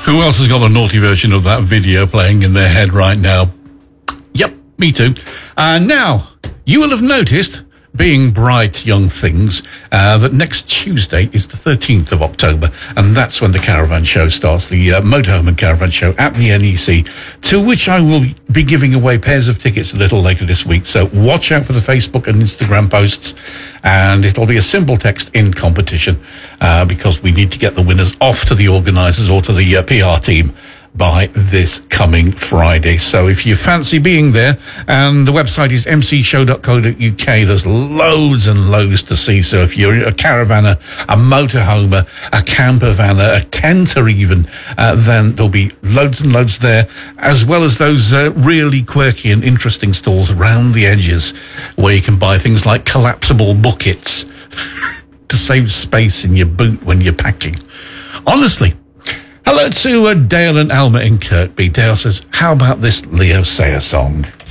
Who else has got a naughty version of that video playing in their head right now? Yep, me too. Now, you will have noticed, being bright young things, that next Tuesday is the 13th of October, and that's when the Caravan Show starts, the Motorhome and Caravan Show at the NEC, to which I will be giving away pairs of tickets a little later this week. So watch out for the Facebook and Instagram posts, and it'll be a simple text in competition, because we need to get the winners off to the organisers or to the PR team by this coming Friday. So if you fancy being there, and the website is mcshow.co.uk, there's loads and loads to see. So if you're a caravanner, a motorhomer, a camper vanner, a tenter even, then there'll be loads and loads there, as well as those really quirky and interesting stalls around the edges where you can buy things like collapsible buckets to save space in your boot when you're packing. Honestly, hello to Dale and Alma in Kirkby. Dale says, how about this Leo Sayer song?